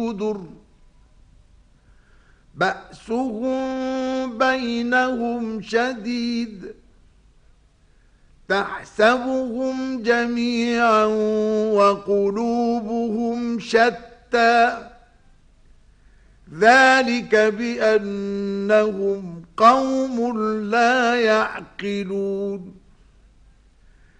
الجدر بأسهم بينهم شديد تحسبهم جميعا وقلوبهم شتى ذلك بأنهم قوم لا يعقلون